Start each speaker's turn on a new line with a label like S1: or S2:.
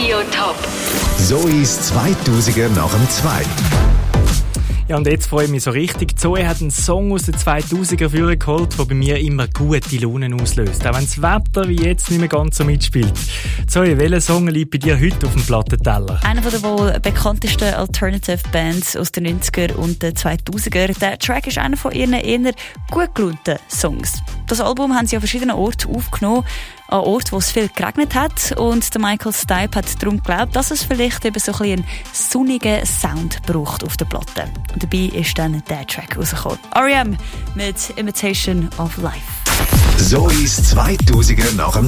S1: Radio Top.
S2: Zoes 2000er nach dem 2.
S3: Ja, und jetzt freue ich mich so richtig. Zoe hat einen Song aus den 2000er vorgeholt, der bei mir immer gute Launen auslöst. Auch wenn das Wetter wie jetzt nicht mehr ganz so mitspielt. Zoe, welcher Song liegt bei dir heute auf dem Plattenteller?
S4: Einer der wohl bekanntesten Alternative Bands aus den 90er und den 2000er. Der Track ist einer von ihren eher gut gelaunten Songs. Das Album haben sie an verschiedenen Orten aufgenommen. An Orten, wo es viel geregnet hat. Und der Michael Stipe hat darum geglaubt, dass es vielleicht eben so ein bisschen einen sonnigen Sound braucht auf der Platte. Und dabei ist dann der Track rausgekommen. R.E.M. mit Imitation of Life.
S2: Zoes 2000er nach dem